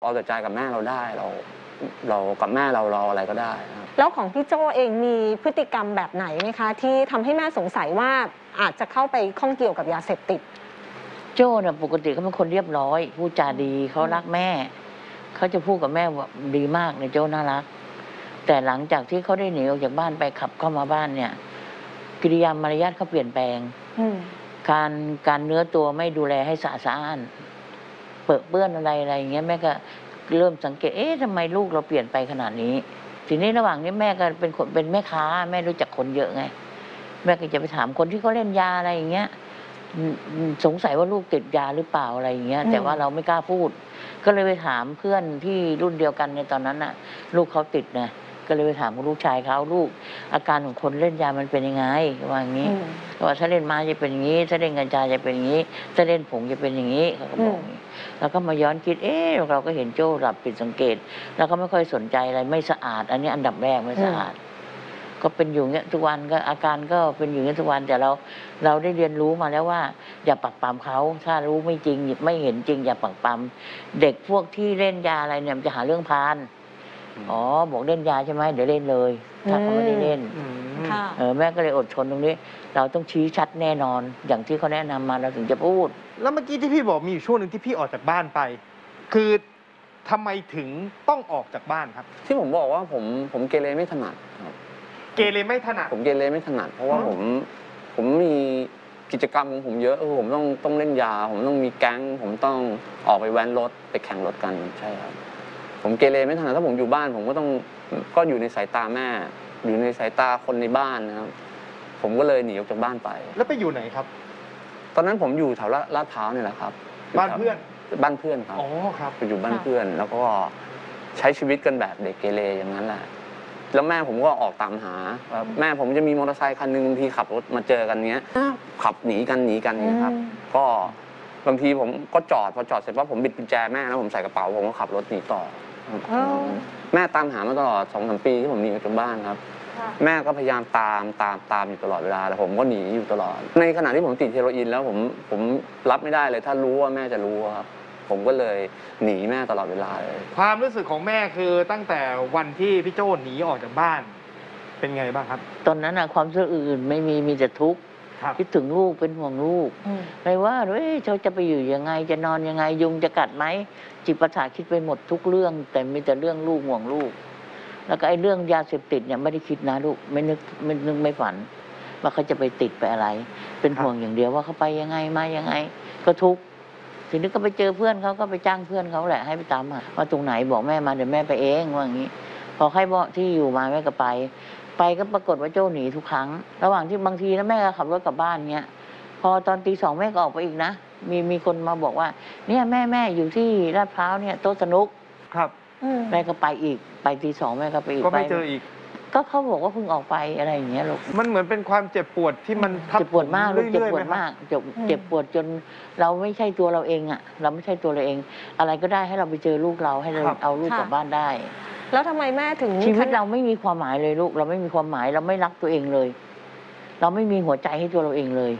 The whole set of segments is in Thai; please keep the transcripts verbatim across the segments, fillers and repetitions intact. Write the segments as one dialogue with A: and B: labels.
A: เอาแต่ใจกับแม่เราได้เราเรากับแม่เราเราอะไรก็ได้ครับ
B: แล้วของพี่โจ้เองมีพฤติกรรมแบบไหนไหมคะที่ทำให้แม่สงสัยว่าอาจจะเข้าไปข้องเกี่ยวกับยาเสพติด
C: โจ้เนี่ยปกติเขาเป็นคนเรียบร้อยพูดจาดีเขารักแม่เขาจะพูดกับแม่ว่าดีมากเนี่ยโจ้น่ารักแต่หลังจากที่เขาได้หนีออกจากบ้านไปขับเข้ามาบ้านเนี่ยกิริยามารยาทเขาเปลี่ยนแปลงการการเนื้อตัวไม่ดูแลให้สะอาดเปื้อนเปื้อนอะไรอะไรอย่างเงี้ยแม่ก็เริ่มสังเกตเอ๊ะทำไมลูกเราเปลี่ยนไปขนาดนี้ทีนี้ระหว่างนี้แม่ก็เป็นคนเป็นแม่ค้าแม่รู้จักคนเยอะไงแม่ก็จะไปถามคนที่เขาเล่นยาอะไรอย่างเงี้ยสงสัยว่าลูกติดยาหรือเปล่าอะไรอย่างเงี้ยแต่ว่าเราไม่กล้าพูดก็เลยไปถามเพื่อนที่รุ่นเดียวกันในตอนนั้นน่ะลูกเขาติดนะก็เลยไปถามลูกชายเขาลูกอาการของคนเล่นยามันเป็นยังไงว่าอย่างนี้ว่าถ้าเล่นไม้จะเป็นอย่างนี้ถ้าเล่นกัญชาจะเป็นอย่างนี้ถ้าเล่นผงจะเป็นอย่างนี้เขาก็บอกอย่างนี้แล้วก็มาย้อนคิดเอ๊ะเราก็เห็นโจ้หลับผิดสังเกตแล้วก็ไม่ค่อยสนใจอะไรไม่สะอาดอันนี้อันดับแรกไม่สะอาดก็เป็นอยู่เงี้ยทุกวันก็อาการก็เป็นอยู่เงี้ยทุกวันแต่เราเราได้เรียนรู้มาแล้วว่าอย่าปักปามเขาถ้ารู้ไม่จริงไม่เห็นจริงอย่าปักปามเด็กพวกที่เล่นยาอะไรเนี่ยมันจะหาเรื่องพานอ๋อบอกเล่นยาใช่ไหมเดี๋ยวเล่นเลยถ้าเขาไม่ได้เล่นเออแม่ก็เลยอดทนตรงนี้เราต้องชี้ชัดแน่นอนอย่างที่เขาแนะนำมาเราถึงจะพูด
D: แล้วเมื่อกี้ที่พี่บอกมีอยู่ช่วงหนึ่งที่พี่ออกจากบ้านไปคือทำไมถึงต้องออกจากบ้านครับ
A: ที่ผมบอกว่าผมผมเกเรไม่ถนัดครับ
D: เกเรไม่ถนัด
A: ผมเกเรไม่ถนัดเพราะว่าผมผมมีกิจกรรมของผมเยอะผมต้องต้องเล่นยาผมต้องมีแก๊งผมต้องออกไปแว้นรถไปแข่งรถกันใช่ครับผมเกเรไม่ถนัดถ้าผมอยู่บ้านผมก็ต้องก็อยู่ในสายตาแม่อยู่ในสายตาคนในบ้านนะครับผมก็เลยหนีออกจากบ้านไป
D: แล้วไปอยู่ไหนครับ
A: ตอนนั้นผมอยู่แถวลาดพร้าวนี่แหละครับ
D: บ้านเพื่อน
A: บ้านเพื่อนครับ
D: อ๋อครับ
A: ไปอยู่บ้านเพื่อนแล้วก็ใช้ชีวิตกันแบบเด็กเกเรอย่างนั้นแหละแล้วแม่ผมก็ออกตามหาแม่ผมจะมีมอเตอร์ไซค์คันนึงบางทีขับรถมาเจอกันเนี้ยขับหนีกันหนีกันนี้ครับก็บางทีผมก็จอดพอจอดเสร็จปั๊บผมบิดกุญแจแม่แล้วผมใส่กระเป๋าผมก็ขับรถหนีต่อแม่ตามหามาตลอดสองสามปีที่ผมหนีออกจากบ้านครับแม่ก็พยายามตามตามตามอยู่ตลอดเวลาแต่ผมก็หนีอยู่ตลอดในขณะที่ผมติดเฮโรอีนแล้วผมผมรับไม่ได้เลยถ้ารู้ว่าแม่จะรู้ครับผมก็เลยหนีแม่ตลอดเวลาเลย
D: ความรู้สึกของแม่คือตั้งแต่วันที่พี่โจ้หนีออกจากบ้านเป็นไงบ้างครับ
C: ตอนนั้นความรู้สึกอื่นไม่มีมีแต่ทุกข์คิดถึงลูกเป็นห่วงลูกไม่ว่าเฮ้ยเขาจะไปอยู่ยังไงจะนอนยังไงยุงจะกัดไหมจิตประสาทคิดไปหมดทุกเรื่องแต่มีแต่เรื่องลูกห่วงลูกแล้วก็ไอ้เรื่องยาเสพติดเนี่ยไม่ได้คิดนะลูกไม่นึกไม่นึกไม่ฝันว่าเขาจะไปติดไปอะไรเป็นห่วงอย่างเดียวว่าเขาไปยังไงมายังไงก็ทุกข์ทีนี้ก็ไปเจอเพื่อนเขาก็ไปจ้างเพื่อนเขาแหละให้ไปตามหาว่าตรงไหนบอกแม่มาเดี๋ยวแม่ไปเองว่าอย่างนี้พอใครบอกที่อยู่มาแม่ก็ไปไปก็ปรากฏว่าโจ้หนีทุกครั้งระหว่างที่บางทีแล้วแม่ก็ขับรถกลับบ้านเงี้ยพอตอนตีสองแม่ก็ออกไปอีกนะมีมีคนมาบอกว่าเนี่ยแม่แม่อยู่ที่ลาดพร้าวเนี่ยโต๊ะสนุก
D: ครับ
C: แม่ก็ไปอีกไปตีสองแม่ก็ไปอีก
D: ก็ไม่เจออีก
C: ก็เขาบอกว่าเพิ่งออกไปอะไรอย่างเงี้ยลูก
D: มันเหมือนเป็นความเจ็บปวดที่มัน
C: เจ็บปวดมากลูกเจ็บปวดมากเจ็บเจ็บปวดจนเราไม่ใช่ตัวเราเองอ่ะเราไม่ใช่ตัวเราเองอะไรก็ได้ให้เราไปเจอลูกเราให้เราเอาลูกกลับบ้านได้
B: แล้วทำไมแม่ถึง
C: ชีวิตเราไม่มีความหมายเลยลูกเราไม่มีความหมายเราไม่รักตัวเองเลยเราไม่มีหัวใจให้ตัวเราเองเลย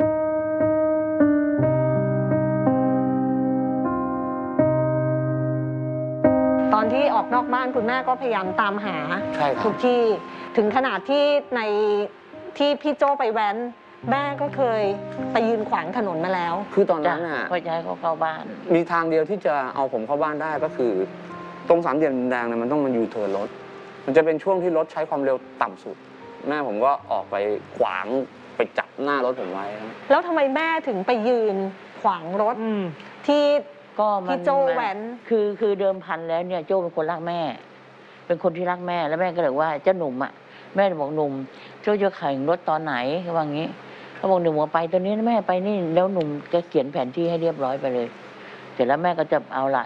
B: ตอนที่ออกนอกบ้านคุณแม่ก็พยายามตามหาทุกที่ถึงขนาดที่ในที่พี่โจ้ไปแว้นแม่ก็เคยไปยืนขวางถนนมาแล้ว
A: คือตอนนั้นน่ะ
C: พ่อย้ายเขาเข้าบ้าน
A: มีทางเดียวที่จะเอาผมเข้าบ้านได้ก็คือตรงสามเหลี่ยมดินแดงเนี่ยมันต้องมันยูเทิร์นรถมันจะเป็นช่วงที่รถใช้ความเร็วต่ำสุดแม่ผมก็ออกไปขวางไปจับหน้ารถผมไว้
B: แล้วทำไมแม่ถึงไปยืนขวางรถที่
C: ก็
B: พี่โจ้แว้น
C: คือคือเดิมพันแล้วเนี่ยโจ้เป็นคนรักแม่เป็นคนที่รักแม่แล้วแม่ก็เลยว่าเจ้าหนุ่มอ่ะแม่บอกหนุ่มโจ้จะแข่งรถตอนไหนเขาว่างี้เขาบอกหนุ่มไปตอนนี้แม่ไปนี่แล้วหนุ่มจะเขียนแผนที่ให้เรียบร้อยไปเลยเสร็จแล้วแม่ก็จะเอาละ